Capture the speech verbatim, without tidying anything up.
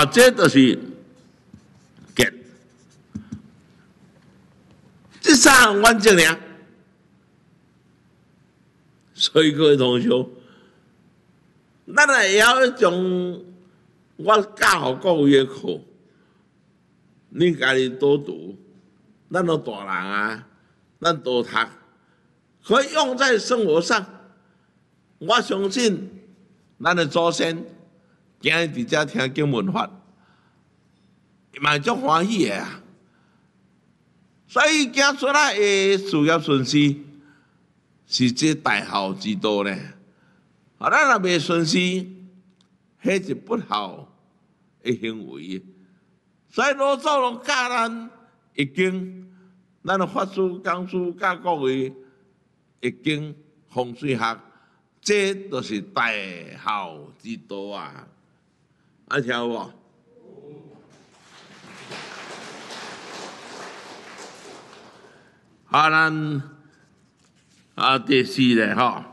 啊，这就是结，这三项完整呀。所以各位同学，咱会晓从我教各位的课，你家己多读，咱都大人啊，咱多读，可以用在生活上。我相信咱的祖先今日伫遮听经文法，嘛足欢喜的啊。所以囝孙仔的事业顺遂，是这大孝之道呢。啊，咱若袂顺遂，迄是不孝的行为。所以老祖拢教咱易经，咱的法师、讲师教各位易经风水学，这都是大孝之道啊！啊，听有无？啊，咱啊第四咧吼。